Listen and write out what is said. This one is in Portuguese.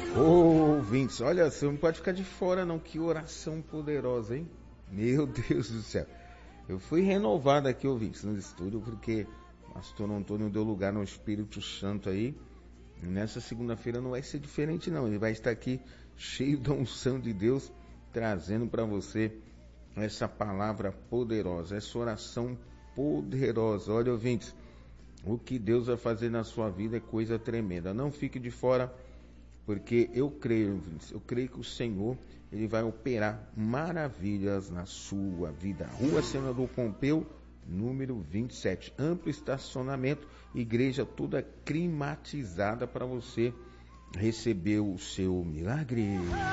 Ouvintes, olha, você não pode ficar de fora não, que oração poderosa, hein? Meu Deus do céu. Eu fui renovado aqui, ouvintes, no estúdio, porque o pastor Antônio deu lugar no Espírito Santo aí. E nessa segunda-feira não vai ser diferente não, ele vai estar aqui cheio da unção de Deus, trazendo para você essa palavra poderosa, essa oração poderosa. Olha, ouvintes, o que Deus vai fazer na sua vida é coisa tremenda. Não fique de fora, porque eu creio que o Senhor, Ele vai operar maravilhas na sua vida. Rua Senador Pompeu, número 27. Amplo estacionamento, igreja toda climatizada para você receber o seu milagre.